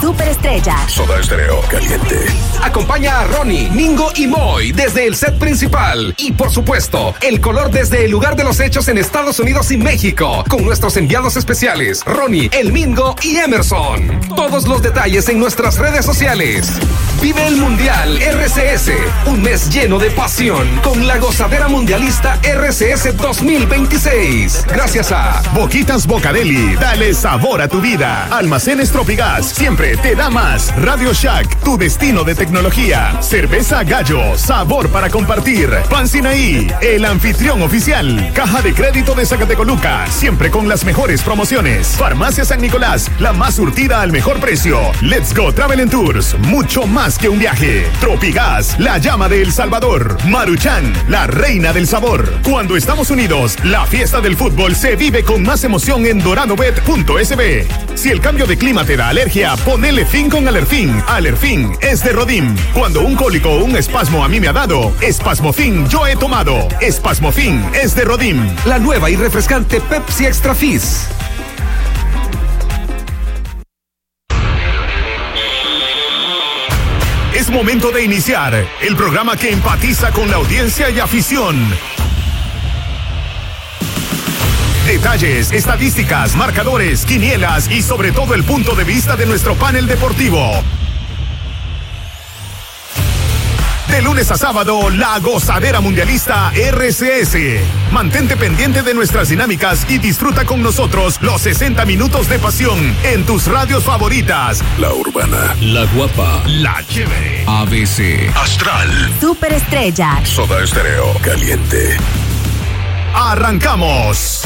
Superestrella. Soda Estéreo caliente. Acompaña a Ronnie, Mingo y Moy desde el set principal. Y por supuesto, el color desde el lugar de los hechos en Estados Unidos y México. Con nuestros enviados especiales, Ronnie, el Mingo y Emerson. Todos los detalles en nuestras redes sociales. Vive el Mundial RCS. Un mes lleno de pasión con la gozadera mundialista RCS 2026. Gracias a Boquitas Bocadeli. Dale sabor a tu vida. Almacenes Tropigas. Siempre te da más. Radio Shack. Tu destino de tecnología. Cerveza Gallo. Sabor para compartir. Pan Sinaí. El anfitrión oficial. Caja de Crédito de Zacatecoluca. Siempre con las mejores promociones. Farmacia San Nicolás. La más surtida al mejor precio. Let's Go Travel and Tours. Mucho más que un viaje. Tropigas. La llama de El Salvador. Maruchan. La reina del sabor. Cuando estamos unidos, la fiesta del fútbol se vive con más emoción en doradobet.sb. Si el cambio de clima te da alergia, ponele fin con Alerfin. Alerfin es de Rodim. Cuando un cólico o un espasmo a mí me ha dado, Espasmofin yo he tomado. Espasmofin es de Rodim. la nueva y refrescante Pepsi Extra Fizz. Es momento de iniciar el programa que empatiza con la audiencia y afición. Detalles, estadísticas, marcadores, quinielas y sobre todo el punto de vista de nuestro panel deportivo. De lunes a sábado, la gozadera mundialista RCS. Mantente pendiente de nuestras dinámicas y disfruta con nosotros los 60 minutos de pasión en tus radios favoritas. La Urbana, La Guapa, La Chévere, ABC, Astral, Superestrella. Soda Estéreo caliente. ¡Arrancamos!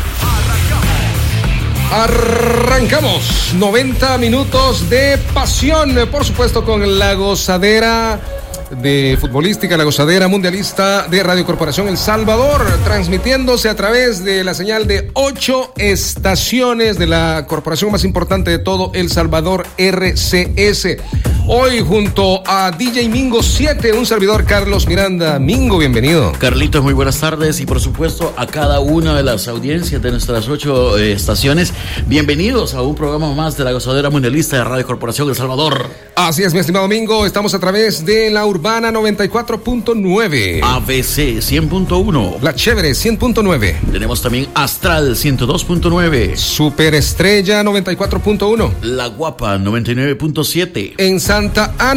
Arrancamos 90 minutos de pasión, por supuesto con la gozadera de futbolística, la gozadera mundialista de Radio Corporación El Salvador, transmitiéndose a través de la señal de 8 estaciones de la corporación más importante de todo El Salvador, RCS. Hoy junto a DJ Mingo 7, un servidor Carlos Miranda. Mingo, bienvenido. Carlitos, muy buenas tardes y por supuesto a cada una de las audiencias de nuestras 8 estaciones. Bienvenidos a un programa más de la gozadera mundialista de Radio Corporación El Salvador. Así es, mi estimado Mingo, estamos a través de la Urbana 94.9, ABC 100.1, La Chévere 100.9, tenemos también Astral 102.9, Superestrella 94.1, La Guapa 99.7, en Santa Ana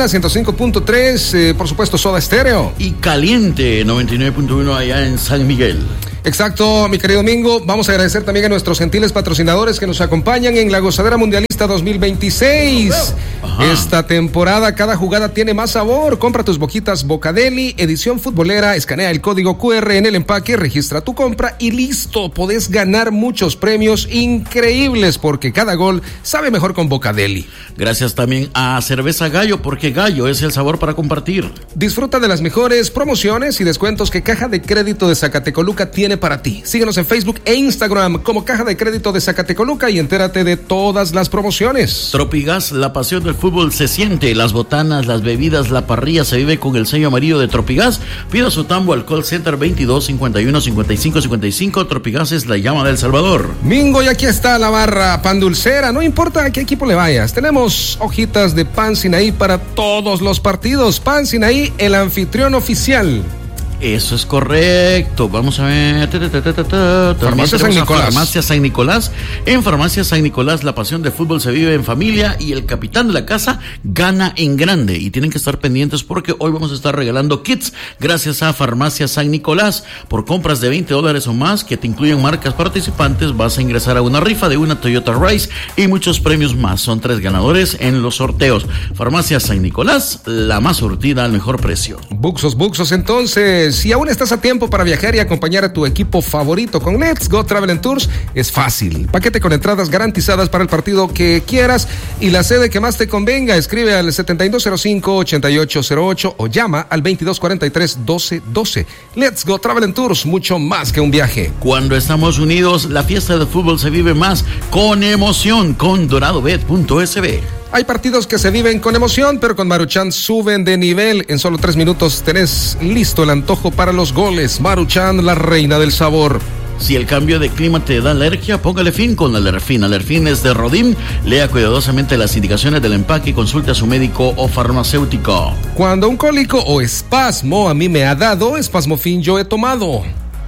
105.3, por supuesto Soda Estéreo, y Caliente 99.1 allá en San Miguel. Exacto, mi querido Mingo. Vamos a agradecer también a nuestros gentiles patrocinadores que nos acompañan en la Gozadera Mundialista 2026. Ajá. Esta temporada cada jugada tiene más sabor. Compra tus boquitas Bocadeli, edición futbolera, escanea el código QR en el empaque, registra tu compra y listo. Podés ganar muchos premios increíbles porque cada gol sabe mejor con Bocadeli. Gracias también a Cerveza Gallo, porque Gallo es el sabor para compartir. Disfruta de las mejores promociones y descuentos que Caja de Crédito de Zacatecoluca tiene para ti. Síguenos en Facebook e Instagram como Caja de Crédito de Zacatecoluca y entérate de todas las promociones. Tropigas, la pasión del fútbol se siente. Las botanas, las bebidas, la parrilla se vive con el sello amarillo de Tropigas. Pida su tambo al call center 22 51 55 55. Tropigas es la llama del Salvador. Mingo, y aquí está la barra pan dulcera. No importa a qué equipo le vayas. Tenemos hojitas de Pan Sinaí para todos los partidos. Pan Sinaí, el anfitrión oficial. Eso es correcto. Vamos a ver. Farmacia San Nicolás. Farmacia San Nicolás. En Farmacia San Nicolás, la pasión de fútbol se vive en familia y el capitán de la casa gana en grande. Y tienen que estar pendientes porque hoy vamos a estar regalando kits gracias a Farmacia San Nicolás. Por compras de $20 o más que te incluyen marcas participantes, vas a ingresar a una rifa de una Toyota Rise y muchos premios más. Son 3 ganadores en los sorteos. Farmacia San Nicolás, la más surtida al mejor precio. Buxos, entonces. Si aún estás a tiempo para viajar y acompañar a tu equipo favorito con Let's Go Travel and Tours, es fácil. Paquete con entradas garantizadas para el partido que quieras y la sede que más te convenga. Escribe al 7205-8808 o llama al 2243-1212. Let's Go Travel and Tours, mucho más que un viaje. Cuando estamos unidos, la fiesta de fútbol se vive más con emoción con doradobet.sb. Hay partidos que se viven con emoción, pero con Maruchan suben de nivel. En solo 3 minutos tenés listo el antojo para los goles. Maruchan, la reina del sabor. Si el cambio de clima te da alergia, póngale fin con Alerfin. Alerfin es de Rodin. Lea cuidadosamente las indicaciones del empaque y consulte a su médico o farmacéutico. Cuando un cólico o espasmo a mí me ha dado, Espasmofin yo he tomado.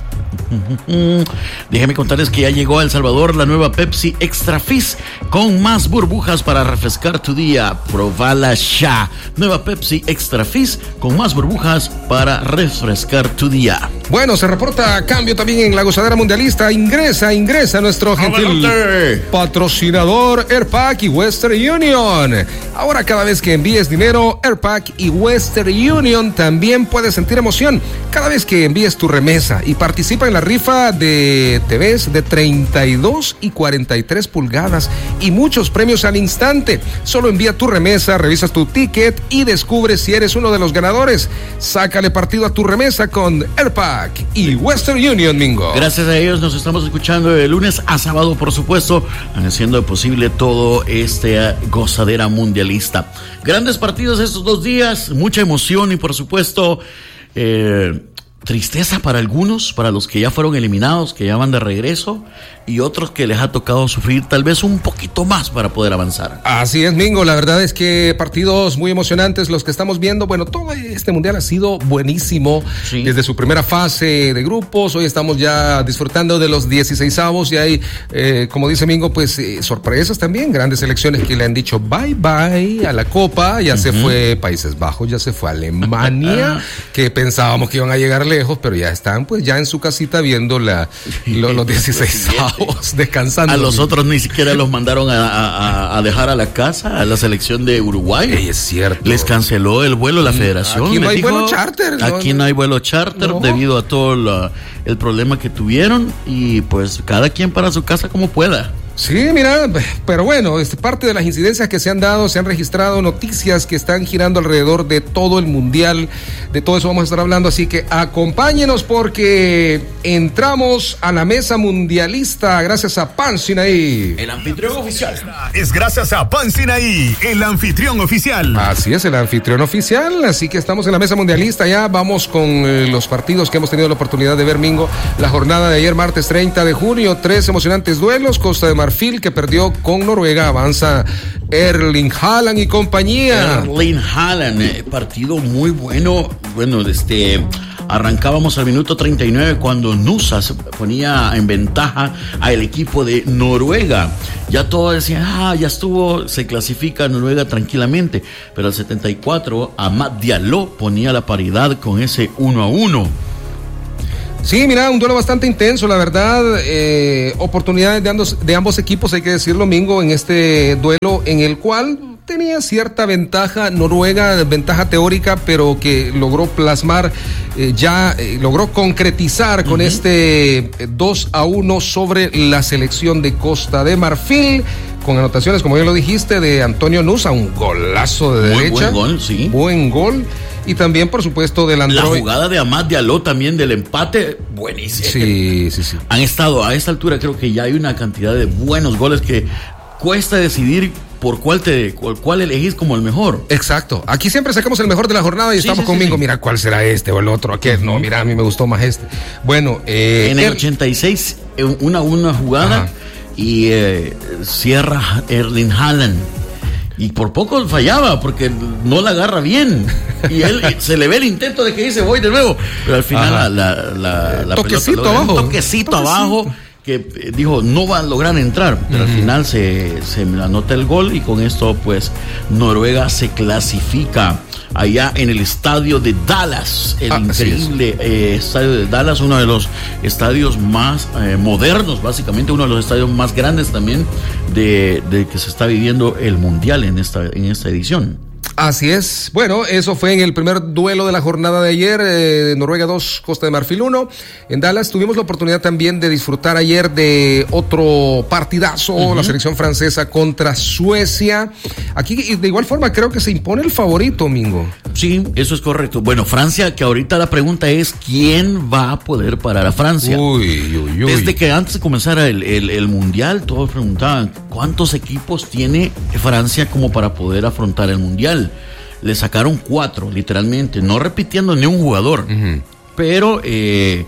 Déjeme contarles que ya llegó a El Salvador la nueva Pepsi Extra Fizz con más burbujas para refrescar tu día. Probala ya. Nueva Pepsi Extra Fizz con más burbujas para refrescar tu día. Bueno, se reporta cambio también en la gozadera mundialista. Ingresa nuestro gentil patrocinador Airpack y Western Union. Ahora cada vez que envíes dinero, Airpack y Western Union también puedes sentir emoción. Cada vez que envíes tu remesa y participa en la rifa de TVs de 32 y 43 pulgadas y muchos premios al instante. Solo envía tu remesa, revisas tu ticket y descubres si eres uno de los ganadores. Sácale partido a tu remesa con Airpack y Western Union, Mingo. Gracias a ellos nos estamos escuchando de lunes a sábado, por supuesto, haciendo posible todo este gozadera mundialista. Grandes partidos estos 2 días, mucha emoción y por supuesto tristeza para algunos, para los que ya fueron eliminados, que ya van de regreso, y otros que les ha tocado sufrir tal vez un poquito más para poder avanzar. Así es, Mingo, la verdad es que partidos muy emocionantes los que estamos viendo. Bueno, todo este mundial ha sido buenísimo, sí. Desde su primera fase de grupos, hoy estamos ya disfrutando de los 16avos y hay, como dice Mingo, pues sorpresas también, grandes selecciones que le han dicho bye bye a la Copa, ya se fue Países Bajos, ya se fue Alemania, que pensábamos que iban a llegar lejos, pero ya están pues ya en su casita viendo los 16avos. Descansando. A los otros ni siquiera los mandaron a dejar a la casa, a la selección de Uruguay. Es cierto. Les canceló el vuelo la federación. Aquí no hay vuelo charter. Aquí no hay vuelo charter debido a todo el problema que tuvieron y pues cada quien para su casa como pueda. Sí, mira, pero bueno, parte de las incidencias que se han dado, se han registrado noticias que están girando alrededor de todo el mundial, de todo eso vamos a estar hablando, así que acompáñenos porque entramos a la mesa mundialista gracias a Pan Sinaí. El anfitrión oficial. Es gracias a Pan Sinaí, el anfitrión oficial. Así es, el anfitrión oficial, así que estamos en la mesa mundialista ya, vamos con los partidos que hemos tenido la oportunidad de ver, Mingo. La jornada de ayer, martes 30 de junio, 3 emocionantes duelos, Costa de Marfil que perdió con Noruega, avanza Erling Haaland y compañía. Erling Haaland, partido muy bueno. Bueno, arrancábamos al minuto 39 cuando Nusa se ponía en ventaja al equipo de Noruega. Ya todo decía, ya estuvo, se clasifica Noruega tranquilamente. Pero al 74, Amad Diallo ponía la paridad con ese 1-1. Sí, mira, un duelo bastante intenso, la verdad, oportunidades de ambos equipos, hay que decirlo, Mingo, en este duelo en el cual tenía cierta ventaja Noruega, ventaja teórica, pero que logró plasmar, logró concretizar con este 2-1 sobre la selección de Costa de Marfil, con anotaciones, como ya lo dijiste, de Antonio Nusa, un golazo de derecha. Buen gol, sí. Buen gol. Y también, por supuesto, del Android. La jugada de Amad Diallo también del empate, buenísimo. Sí. Han estado a esta altura, creo que ya hay una cantidad de buenos goles que cuesta decidir por cuál elegís como el mejor. Exacto. Aquí siempre sacamos el mejor de la jornada y estamos conmigo. Mira, ¿cuál será este o el otro? Aquel. No, mira, a mí me gustó más este. Bueno, en el 86, una jugada y cierra Erling Haaland. Y por poco fallaba porque no la agarra bien. Y él se le ve el intento de que dice voy de nuevo. Pero al final la toquecito pelota abajo. Un toquecito abajo que dijo no va a lograr entrar. Pero al final se anota el gol y con esto pues Noruega se clasifica allá en el estadio de Dallas, el increíble estadio de Dallas, uno de los estadios más modernos, básicamente uno de los estadios más grandes también de que se está viviendo el mundial en esta edición. Así es. Bueno, eso fue en el primer duelo de la jornada de ayer, Noruega 2, Costa de Marfil 1. En Dallas tuvimos la oportunidad también de disfrutar ayer de otro partidazo, la selección francesa contra Suecia. Aquí, de igual forma, creo que se impone el favorito, Mingo. Sí, eso es correcto. Bueno, Francia, que ahorita la pregunta es, ¿quién va a poder parar a Francia? Uy. Desde que antes de comenzar el Mundial, todos preguntaban, ¿cuántos equipos tiene Francia como para poder afrontar el Mundial? Le sacaron 4, literalmente, no repitiendo ni un jugador. Pero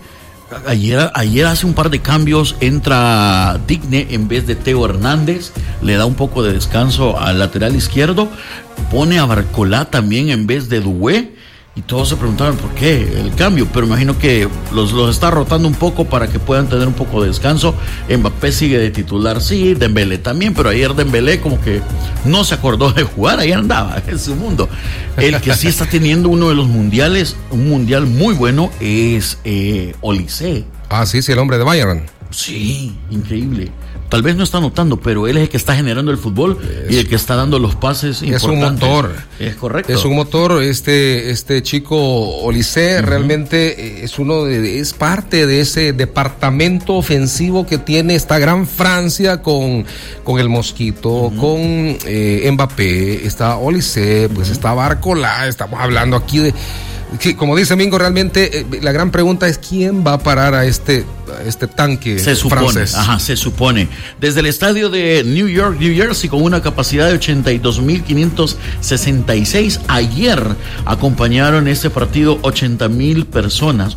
Ayer hace un par de cambios, entra Digne en vez de Teo Hernández, le da un poco de descanso al lateral izquierdo, pone a Barcolá también en vez de Doué, y todos se preguntaban por qué el cambio, pero imagino que los está rotando un poco para que puedan tener un poco de descanso. Mbappé sigue de titular, sí, Dembélé también, pero ayer Dembélé como que no se acordó de jugar, ahí andaba en su mundo. El que sí está teniendo uno de los mundiales, un mundial muy bueno, es Olise. Ah, sí, el hombre de Bayern. Sí, increíble. Tal vez no está notando, pero él es el que está generando el fútbol y el que está dando los pases importantes. Es un motor. Es correcto. Es un motor. Este chico Olise realmente es parte de ese departamento ofensivo que tiene esta gran Francia con el Mosquito, con Mbappé, está Olise, pues está Barcolá. Estamos hablando aquí de... Sí, como dice Mingo, realmente la gran pregunta es quién va a parar a este tanque francés. Se supone. Desde el estadio de New York, New Jersey, con una capacidad de 82.566, ayer acompañaron este partido 80,000 personas,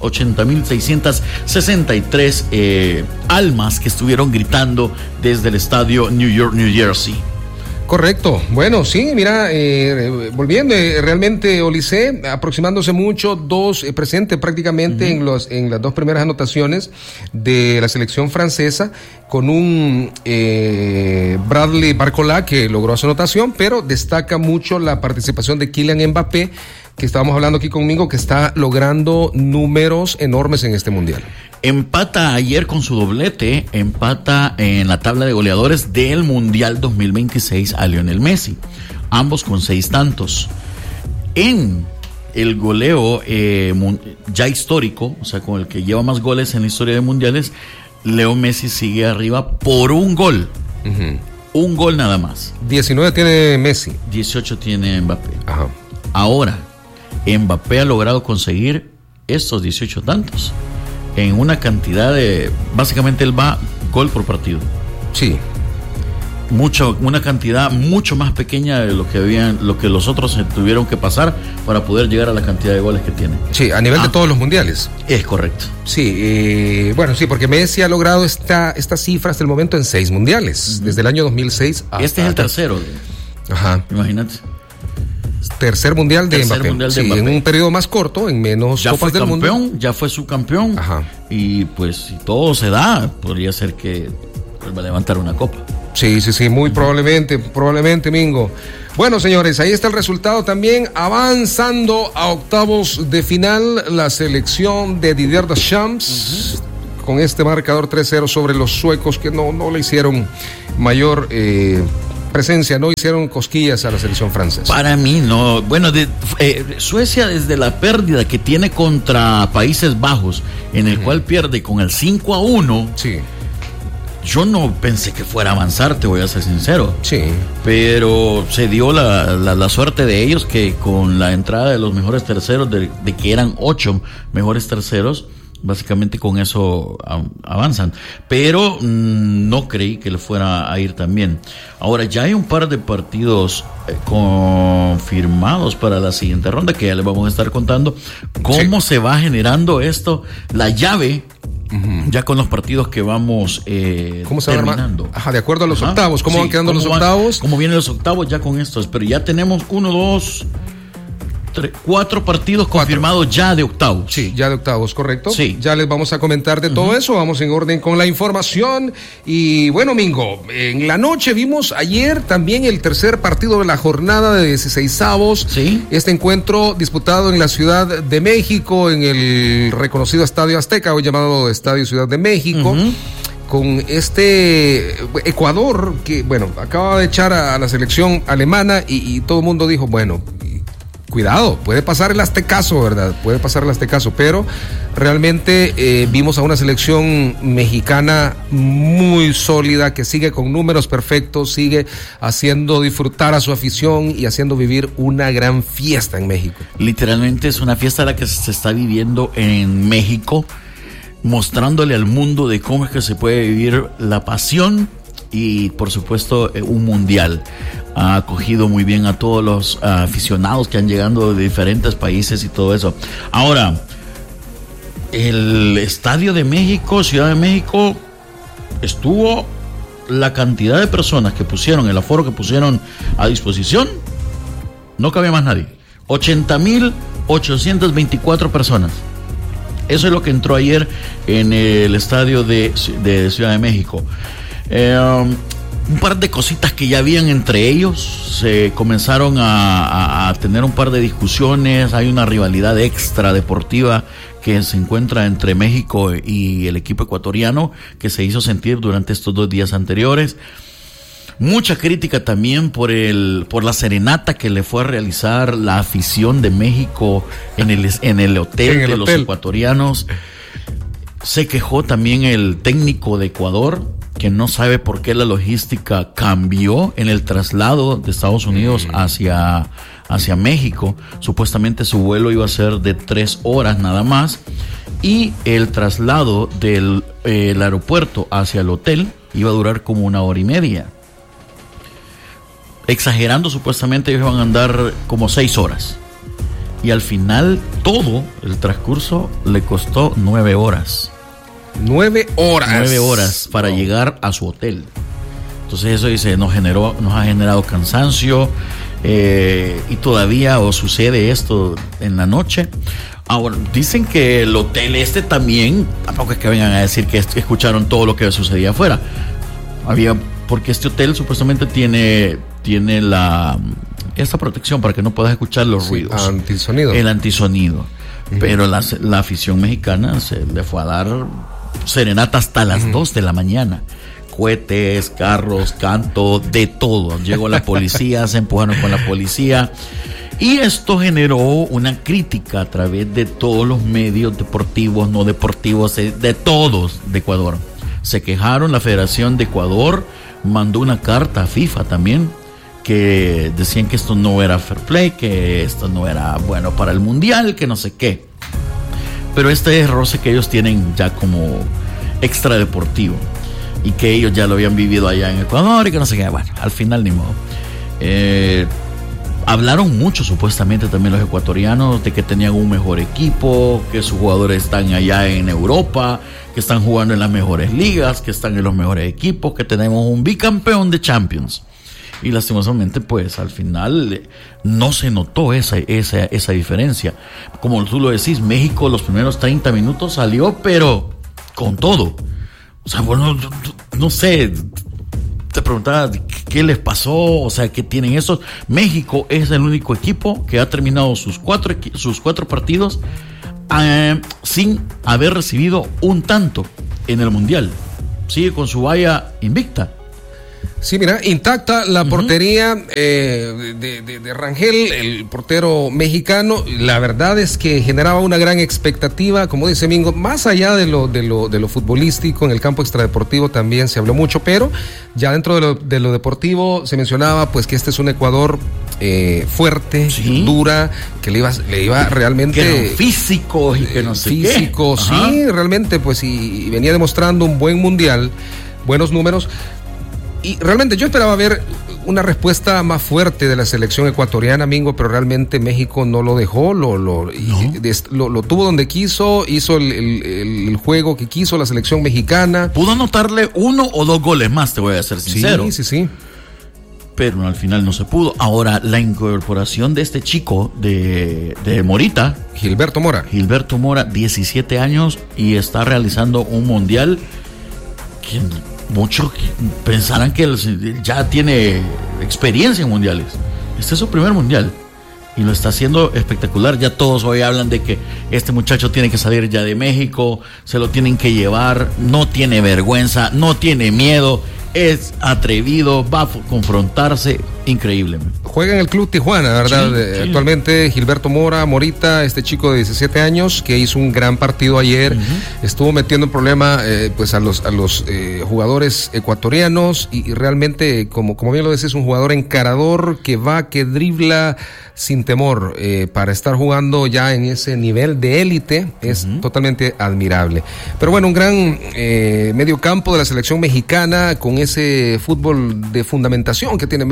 80,663 almas que estuvieron gritando desde el estadio New York, New Jersey. Correcto. Bueno, sí, mira, volviendo, realmente Olise aproximándose mucho, presente prácticamente en las dos primeras anotaciones de la selección francesa, con un Bradley Barcolá que logró su anotación, pero destaca mucho la participación de Kylian Mbappé, que estábamos hablando aquí conmigo, que está logrando números enormes en este mundial. Empata ayer con su doblete, empata en la tabla de goleadores del Mundial 2026 a Lionel Messi, ambos con 6 tantos. En el goleo ya histórico, o sea, con el que lleva más goles en la historia de mundiales, Leo Messi sigue arriba por un gol. Un gol nada más. 19 tiene Messi. 18 tiene Mbappé. Ajá. Ahora, Mbappé ha logrado conseguir estos 18 tantos en una cantidad de... Básicamente él va gol por partido. Sí. Una cantidad mucho más pequeña de lo que los otros tuvieron que pasar para poder llegar a la cantidad de goles que tiene. Sí, a nivel de todos los mundiales. Es correcto. Sí, bueno, sí, porque Messi ha logrado esta cifra hasta el momento en 6 mundiales, desde el año 2006 hasta... Este es el tercero. Ajá. Imagínate. Tercer mundial de Mbappé. Mbappé. En un periodo más corto, en menos ya copas del mundo. Ya fue subcampeón. Ajá. Y pues si todo se da, podría ser que va a levantar una copa. Sí, muy probablemente, Mingo. Bueno, señores, ahí está el resultado también. Avanzando a octavos de final, la selección de Didier Deschamps, con este marcador 3-0 sobre los suecos, que no le hicieron mayor... presencia, no hicieron cosquillas a la selección francesa. Para mí no. Bueno, Suecia, desde la pérdida que tiene contra Países Bajos, en el cual pierde con el 5-1, sí, yo no pensé que fuera a avanzar, te voy a ser sincero. Sí. Pero se dio la suerte de ellos, que con la entrada de los mejores terceros, de que eran 8 mejores terceros, básicamente con eso avanzan, pero no creí que le fuera a ir tan bien. Ahora ya hay un par de partidos confirmados para la siguiente ronda, que ya les vamos a estar contando cómo se va generando esto, la llave, ya con los partidos que vamos ¿cómo se terminando? Ajá, de acuerdo a los octavos, ¿cómo van quedando los octavos? ¿Cómo vienen los octavos ya con estos? Pero ya tenemos 1, 2... 4 partidos confirmados ya de octavos. Sí, ya de octavos, correcto. Sí. Ya les vamos a comentar de todo eso. Vamos en orden con la información. Y bueno, Mingo, en la noche vimos ayer también el tercer partido de la jornada de 16avos. Sí. Este encuentro disputado en la Ciudad de México, en el reconocido Estadio Azteca, hoy llamado Estadio Ciudad de México. Con este Ecuador que, bueno, acaba de echar a la selección alemana y todo el mundo dijo, bueno, cuidado, puede pasar el aztecaso, ¿verdad? Puede pasar el aztecaso, pero realmente vimos a una selección mexicana muy sólida, que sigue con números perfectos, sigue haciendo disfrutar a su afición y haciendo vivir una gran fiesta en México. Literalmente es una fiesta la que se está viviendo en México, mostrándole al mundo de cómo es que se puede vivir la pasión y, por supuesto, un mundial. Ha acogido muy bien a todos los aficionados que han llegado de diferentes países y todo eso. Ahora, el Estadio de México, Ciudad de México, estuvo la cantidad de personas que pusieron, el aforo que pusieron a disposición, no cabía más nadie. 80,824 personas. Eso es lo que entró ayer en el estadio de Ciudad de México. Un par de cositas que ya habían entre ellos, se comenzaron a tener un par de discusiones, hay una rivalidad extra deportiva que se encuentra entre México y el equipo ecuatoriano, que se hizo sentir durante estos 2 días anteriores. Mucha crítica también por la serenata que le fue a realizar la afición de México en el hotel de los ecuatorianos. Se quejó también el técnico de Ecuador, que no sabe por qué la logística cambió en el traslado de Estados Unidos hacia México. Supuestamente su vuelo iba a ser de 3 horas nada más, y el traslado del aeropuerto hacia el hotel iba a durar como 1 hora y media. Exagerando, supuestamente ellos iban a andar como 6 horas. Y al final, todo el transcurso le costó 9 horas. 9 horas. 9 horas para llegar a su hotel. Entonces eso dice, nos ha generado cansancio, y todavía sucede esto en la noche. Ahora, dicen que el hotel también, tampoco es que vengan a decir que escucharon todo lo que sucedía afuera. Porque este hotel supuestamente tiene esta protección para que no puedas escuchar los ruidos. Antisonido. El antisonido. Pero la afición mexicana se le fue a dar serenata hasta las 2 de la mañana. Cohetes, carros, canto, de todo. Llegó la policía, se empujaron con la policía. Y esto generó una crítica a través de todos los medios deportivos, no deportivos, de todos de Ecuador. Se quejaron, la Federación de Ecuador mandó una carta a FIFA también, que decían que esto no era fair play, que esto no era bueno para el mundial, que no sé qué. Pero este roce que ellos tienen ya como extra deportivo, y que ellos ya lo habían vivido allá en Ecuador y que no sé qué, bueno, al final ni modo. Hablaron mucho supuestamente también los ecuatorianos de que tenían un mejor equipo, que sus jugadores están allá en Europa, que están jugando en las mejores ligas, que están en los mejores equipos, que tenemos un bicampeón de Champions. Y lastimosamente, pues al final no se notó esa diferencia. Como tú lo decís, México los primeros 30 minutos salió, pero con todo. O sea, bueno, no sé, te preguntaba qué les pasó, o sea, qué tienen esos. México es el único equipo que ha terminado sus cuatro partidos sin haber recibido un tanto en el Mundial. Sigue con su valla invicta. Sí, mira, intacta la portería de Rangel, el portero mexicano. La verdad es que generaba una gran expectativa, como dice Mingo, más allá de lo futbolístico. En el campo extradeportivo también se habló mucho, pero ya dentro de lo deportivo se mencionaba pues que este es un Ecuador fuerte, sí, dura, que le iba realmente... Que eran físicos y que no sé qué. Físico, sí, realmente, pues, y venía demostrando un buen mundial, buenos números. Y realmente yo esperaba ver una respuesta más fuerte de la selección ecuatoriana, Mingo, pero realmente México no lo dejó, lo tuvo donde quiso, hizo el juego que quiso la selección mexicana. Pudo anotarle 1 o 2 goles más, te voy a ser sincero. Sí. Pero al final no se pudo. Ahora, la incorporación de este chico de Morita. Gilberto Mora, 17 años, y está realizando un mundial que... Muchos pensarán que él ya tiene experiencia en mundiales. Este es su primer mundial y lo está haciendo espectacular. Ya todos hoy hablan de que este muchacho tiene que salir ya de México, se lo tienen que llevar, no tiene vergüenza, no tiene miedo, es atrevido, va a confrontarse, increíble. Juega en el Club Tijuana, ¿verdad? Sí. Actualmente Gilberto Morita, este chico de 17 años que hizo un gran partido ayer, estuvo metiendo en problema pues a los jugadores ecuatorianos y realmente, como bien lo decís, es un jugador encarador que dribla sin temor, para estar jugando ya en ese nivel de élite es totalmente admirable. Pero bueno, un gran medio campo de la selección mexicana con ese fútbol de fundamentación que tiene México,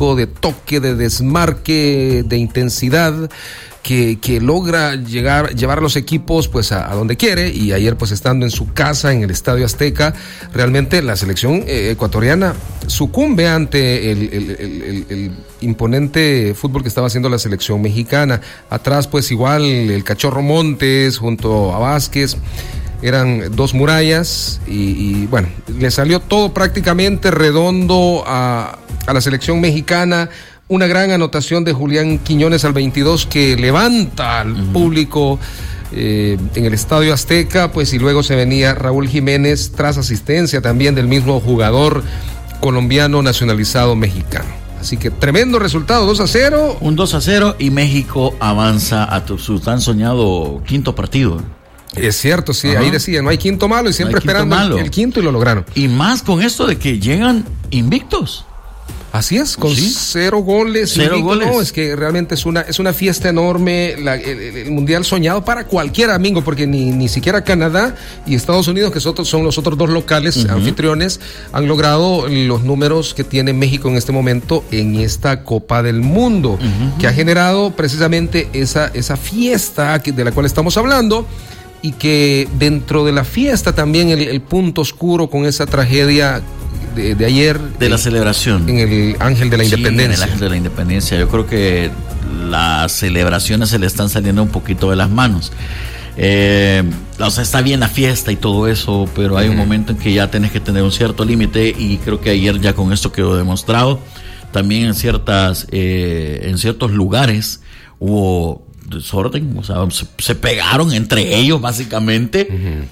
físico, de toque, de desmarque, de intensidad, que logra llevar a los equipos pues a donde quiere. Y ayer, pues estando en su casa en el Estadio Azteca, realmente la selección ecuatoriana sucumbe ante el imponente fútbol que estaba haciendo la selección mexicana. Atrás, pues igual el Cachorro Montes junto a Vázquez eran dos murallas y bueno, le salió todo prácticamente redondo a la selección mexicana. Una gran anotación de Julián Quiñones al 22 que levanta al público en el Estadio Azteca, pues, y luego se venía Raúl Jiménez tras asistencia también del mismo jugador colombiano nacionalizado mexicano. Así que tremendo resultado, 2-0. Un 2-0 y México avanza a su tan soñado quinto partido. Es cierto, sí, ahí decía, no hay quinto malo y siempre esperando el quinto y lo lograron. Y más con esto de que llegan invictos. Así es, con 0 goles. 0 goles. No, es que realmente es una fiesta enorme, el mundial soñado para cualquier amigo, porque ni siquiera Canadá y Estados Unidos, que son los otros dos locales anfitriones, han logrado los números que tiene México en este momento en esta Copa del Mundo, que ha generado precisamente esa fiesta de la cual estamos hablando. Y que dentro de la fiesta también el punto oscuro con esa tragedia de ayer. De la celebración. En el Ángel de la Independencia. En el Ángel de la Independencia. Yo creo que las celebraciones se le están saliendo un poquito de las manos. O sea, está bien la fiesta y todo eso, pero hay un momento en que ya tenés que tener un cierto límite y creo que ayer ya con esto quedó demostrado. También en ciertos lugares hubo desorden, o sea, se pegaron entre ellos básicamente.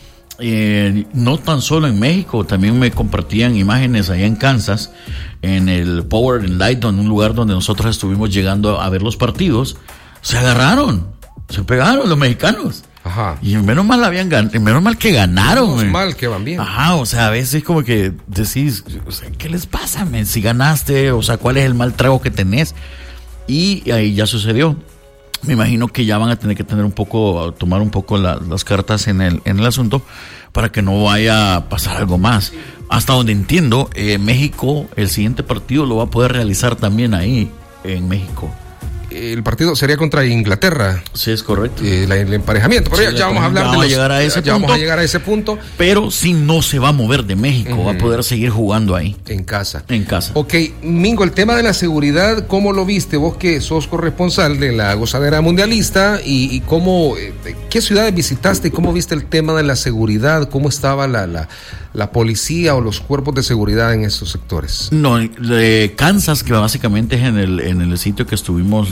No tan solo en México, también me compartían imágenes allá en Kansas, en el Power and Light, en un lugar donde nosotros estuvimos llegando a ver los partidos. Se agarraron, se pegaron los mexicanos. Ajá. Y menos mal que ganaron. Menos mal que van bien. Ajá, o sea, a veces como que decís, o sea, ¿qué les pasa, men? Si ganaste, o sea, ¿cuál es el mal trago que tenés? Y ahí ya sucedió. Me imagino que ya van a tener que tomar un poco las cartas en el asunto para que no vaya a pasar algo más. Hasta donde entiendo, México, el siguiente partido lo va a poder realizar también ahí, en México. El partido sería contra Inglaterra. Sí, es correcto. El emparejamiento. Pero sí, ya vamos a hablar vamos a llegar a ese punto. Pero si no se va a mover de México, va a poder seguir jugando ahí. En casa. Ok, Mingo, el tema de la seguridad, ¿cómo lo viste? Vos que sos corresponsal de la gozadera mundialista y cómo, ¿qué ciudades visitaste y cómo viste el tema de la seguridad? ¿Cómo estaba la policía o los cuerpos de seguridad en esos sectores? No, Kansas, que básicamente es en el sitio que estuvimos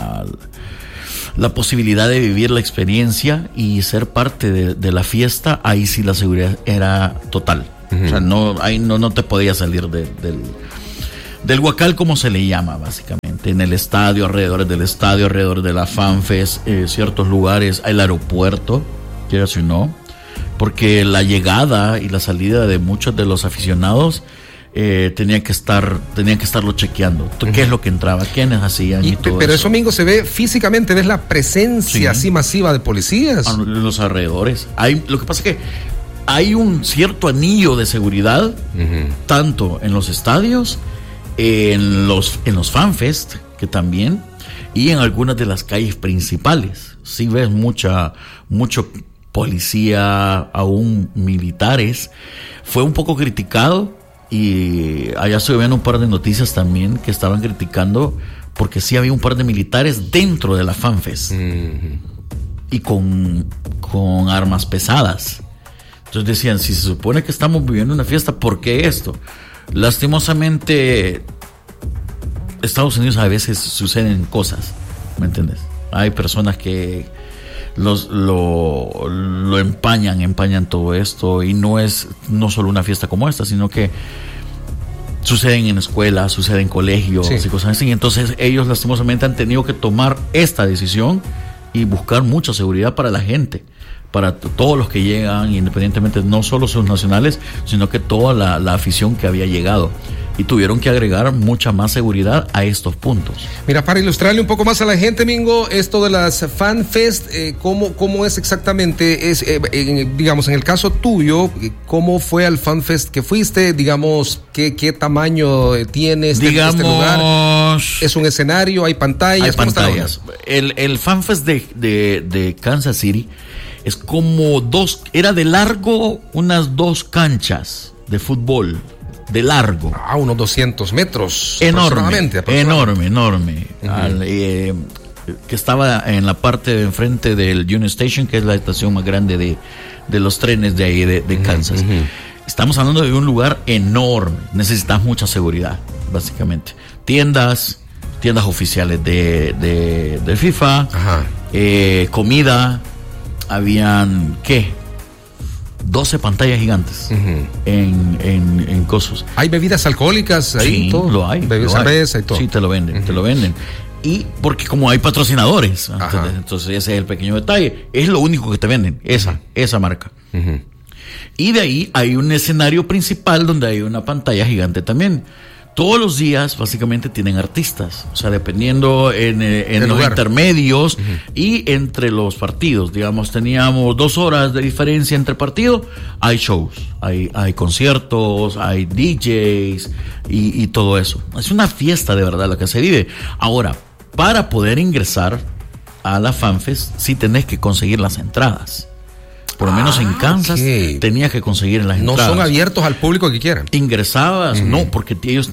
la posibilidad de vivir la experiencia y ser parte de la fiesta, ahí sí la seguridad era total. O sea, ahí no te podías salir del huacal, como se le llama básicamente, en el estadio, alrededor del estadio, alrededor de la FanFest, ciertos lugares, el aeropuerto, quieras o no, porque la llegada y la salida de muchos de los aficionados tenía que estarlo chequeando. ¿Qué es lo que entraba? ¿Quiénes hacían? Y todo pero eso, Mingo, se ve físicamente, ves la presencia así masiva de policías en los alrededores. Lo que pasa es que hay un cierto anillo de seguridad, tanto en los estadios, en los FanFest, que también, y en algunas de las calles principales. Sí ves mucho policía, aún militares. Fue un poco criticado. Y allá estoy viendo un par de noticias también que estaban criticando porque sí había un par de militares dentro de la FanFest y con armas pesadas. Entonces decían, si se supone que estamos viviendo una fiesta, ¿por qué esto? Lastimosamente, Estados Unidos a veces suceden cosas, ¿me entiendes? Hay personas que lo empañan todo esto, y no solo una fiesta como esta, sino que suceden en escuelas, suceden en colegios y cosas así. Entonces ellos lastimosamente han tenido que tomar esta decisión y buscar mucha seguridad para la gente, para todos los que llegan, independientemente, no solo sus nacionales, sino que toda la afición que había llegado. y tuvieron que agregar mucha más seguridad a estos puntos. Mira, para ilustrarle un poco más a la gente, Mingo, esto de las FanFest, ¿cómo es exactamente? Digamos, en el caso tuyo, ¿cómo fue al FanFest que fuiste? Digamos, ¿qué tamaño tiene este lugar? ¿Es un escenario? ¿Hay pantallas? Hay pantallas. El FanFest de Kansas City es como era de largo unas 2 canchas de fútbol. De largo. Unos 200 metros. Enorme. Que estaba en la parte de enfrente del Union Station, que es la estación más grande de los trenes de ahí, de Kansas. Estamos hablando de un lugar enorme. Necesitas mucha seguridad, básicamente. Tiendas oficiales de FIFA, comida, habían, 12 pantallas gigantes en cosos. ¿Hay bebidas alcohólicas ahí? Sí, todo? Lo hay. Bebidas cerveza y todo. Sí, te lo venden. Y porque como hay patrocinadores, entonces ese es el pequeño detalle. Es lo único que te venden, esa marca. Y de ahí hay un escenario principal donde hay una pantalla gigante también. Todos los días básicamente tienen artistas, o sea, dependiendo en los intermedios y entre los partidos. Digamos, teníamos 2 horas de diferencia entre partidos, hay shows, hay conciertos, hay DJs y todo eso. Es una fiesta de verdad la que se vive. Ahora, para poder ingresar a la FanFest, sí tenés que conseguir las entradas. Por lo menos en Kansas tenías que conseguir las entradas. No son abiertos al público que quieran. Ingresabas, no, porque ellos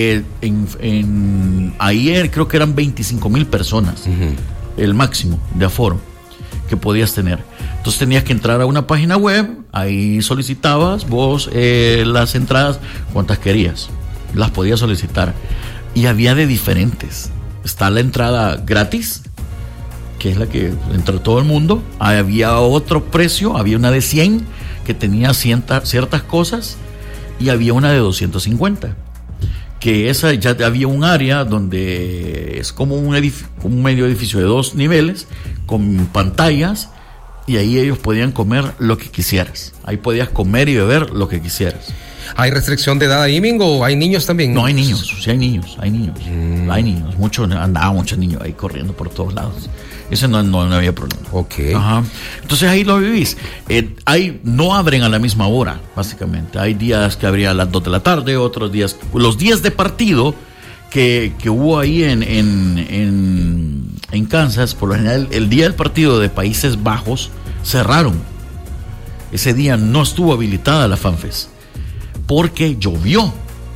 ayer creo que eran 25,000 personas, el máximo de aforo que podías tener. Entonces tenías que entrar a una página web, ahí solicitabas vos las entradas, cuantas querías, las podías solicitar. Y había de diferentes. Está la entrada gratis, que es la que entró todo el mundo. Había otro precio, había una de 100 que tenía ciertas cosas, y había una de 250, que esa ya había un área donde es como un medio edificio de 2 niveles con pantallas, y ahí ellos podían comer lo que quisieras. Ahí podías comer y beber lo que quisieras. ¿Hay restricción de edad ahí, Mingo? ¿O hay niños también? No, hay niños, sí hay niños. Hay niños, andaban muchos niños ahí corriendo por todos lados. Ese no había problema. Ok. Entonces ahí lo vivís. No abren a la misma hora, básicamente. Hay días que abrían a las 2 de la tarde, otros días, los días de partido que hubo ahí en Kansas, por lo general, el día del partido de Países Bajos, cerraron. Ese día no estuvo habilitada la FanFest porque llovió.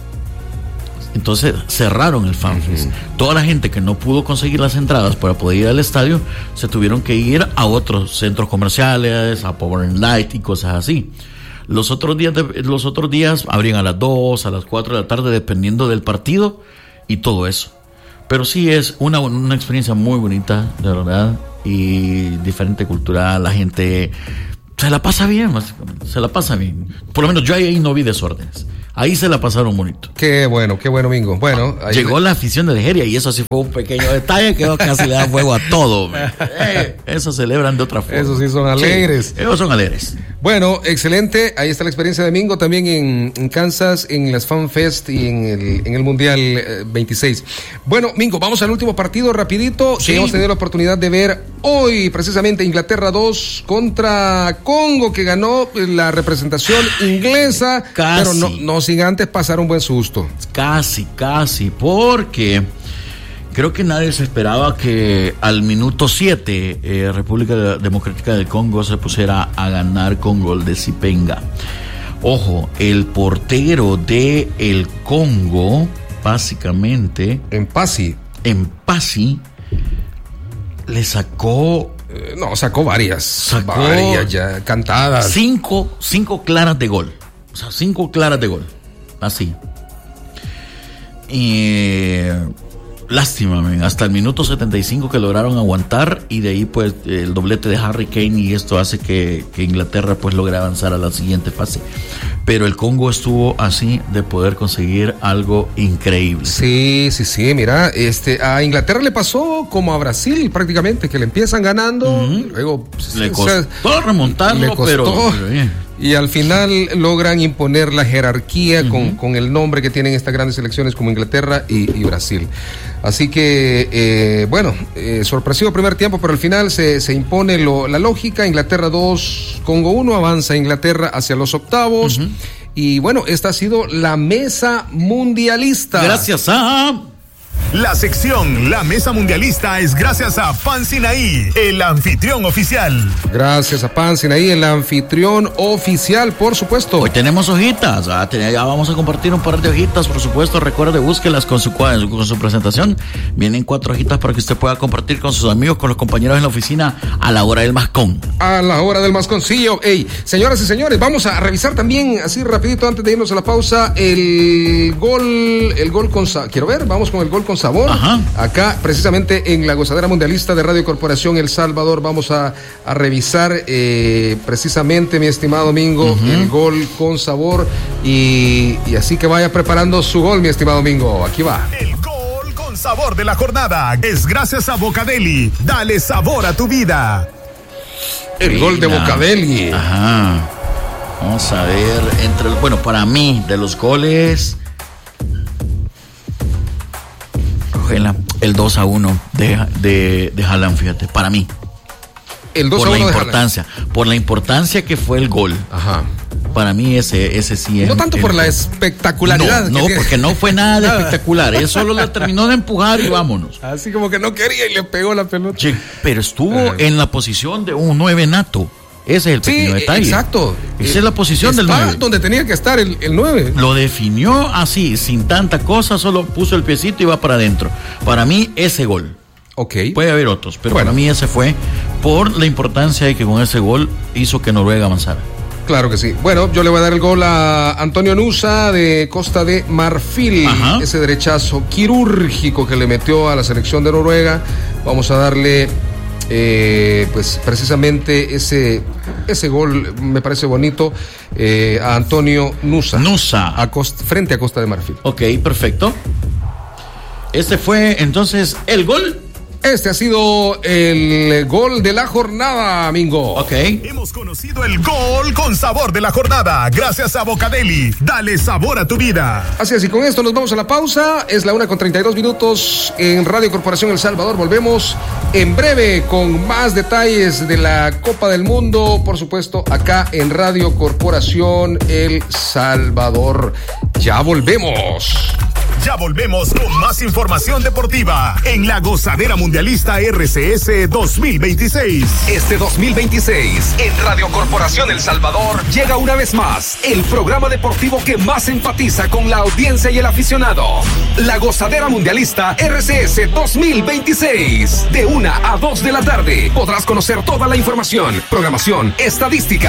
Entonces cerraron el FanFest. Toda la gente que no pudo conseguir las entradas para poder ir al estadio se tuvieron que ir a otros centros comerciales, a Power and Light y cosas así. Los otros días abrían a las 2, a las 4 de la tarde, dependiendo del partido y todo eso. Pero sí es una experiencia muy bonita, de verdad, y diferente cultural. La gente se la pasa bien, básicamente. Se la pasa bien. Por lo menos yo ahí no vi desórdenes. Ahí se la pasaron bonito. Qué bueno, Mingo. Bueno, llegó la afición de Nigeria y eso sí fue un pequeño detalle que casi le da fuego a todo. Eso celebran de otra forma. Esos sí son alegres. Sí, ellos son alegres. Bueno, excelente. Ahí está la experiencia de Mingo también en Kansas, en las FanFest y en el Mundial 26. Bueno, Mingo, vamos al último partido rapidito. Sí. Que hemos tenido la oportunidad de ver hoy, precisamente Inglaterra 2 contra Congo, que ganó la representación inglesa. Casi. Pero no sin antes pasar un buen susto. Casi, porque creo que nadie se esperaba que al minuto 7 República Democrática del Congo se pusiera a ganar con gol de Sipenga. Ojo, el portero de el Congo, básicamente Mpasi, le sacó varias ya cantadas. 5 claras de gol. O sea, 5 claras de gol. Así. Lástima, hasta el minuto 75 que lograron aguantar, y de ahí pues el doblete de Harry Kane, y esto hace que Inglaterra pues logre avanzar a la siguiente fase. Pero el Congo estuvo así de poder conseguir algo increíble. Sí, mira, a Inglaterra le pasó como a Brasil prácticamente, que le empiezan ganando, y luego le costó remontarlo, pero Y al final logran imponer la jerarquía con el nombre que tienen estas grandes selecciones como Inglaterra y Brasil. Así que, sorpresivo primer tiempo, pero al final se impone la lógica. Inglaterra 2, Congo 1, avanza Inglaterra hacia los octavos. Y bueno, esta ha sido la mesa mundialista. Gracias a... La sección La Mesa Mundialista es gracias a Pan Sinaí, el anfitrión oficial. Gracias a Pan Sinaí, el anfitrión oficial, por supuesto. Hoy tenemos hojitas, ya vamos a compartir un par de hojitas, por supuesto. Recuerde, búsquelas con su presentación. Vienen 4 hojitas para que usted pueda compartir con sus amigos, con los compañeros en la oficina a la hora del mascón. A la hora del masconcillo. Ey, señoras y señores, vamos a revisar también, así rapidito antes de irnos a la pausa, el gol con... Quiero ver, vamos con el gol con sabor. Ajá. Acá, precisamente en la Gozadera Mundialista de Radio Corporación El Salvador, vamos a revisar precisamente, mi estimado Mingo, el gol con sabor. Y así que vaya preparando su gol, mi estimado Mingo. Aquí va. El gol con sabor de la jornada es gracias a Bocadeli. Dale sabor a tu vida. El gol de Bocadeli. Ajá. Vamos a ver, para mí, de los goles... El 2-1 de Haaland, fíjate, para mí. El 2-1 por la de importancia, Haaland. Por la importancia que fue el gol. Ajá. Para mí ese sí es. No tanto por la espectacularidad. No, porque no fue nada de espectacular. Él solo la terminó de empujar y vámonos. Así como que no quería y le pegó la pelota. Sí, pero estuvo en la posición de un 9 nato. Ese es el pequeño detalle. Exacto. Esa es la posición del 9. Donde tenía que estar el 9. Lo definió así, sin tanta cosa, solo puso el piecito y va para adentro. Para mí, ese gol. Ok. Puede haber otros, pero para mí ese fue por la importancia de que con ese gol hizo que Noruega avanzara. Claro que sí. Bueno, yo le voy a dar el gol a Antonio Nusa de Costa de Marfil. Ajá. Ese derechazo quirúrgico que le metió a la selección de Noruega. Vamos a darle... pues precisamente ese gol me parece bonito a Antonio Nusa frente a Costa de Marfil. Ok, perfecto. Este fue entonces el gol. Este ha sido el gol de la jornada, Mingo. Ok. Hemos conocido el gol con sabor de la jornada gracias a Bocadeli. Dale sabor a tu vida. Así es, y con esto nos vamos a la pausa. Es la 1:32 en Radio Corporación El Salvador. Volvemos en breve con más detalles de la Copa del Mundo, por supuesto, acá en Radio Corporación El Salvador. Ya volvemos. Ya volvemos con más información deportiva en la Gozadera Mundialista RCS 2026. Este 2026, en Radio Corporación El Salvador, llega una vez más el programa deportivo que más empatiza con la audiencia y el aficionado. La Gozadera Mundialista RCS 2026. De 1 a 2 de la tarde podrás conocer toda la información, programación, estadística,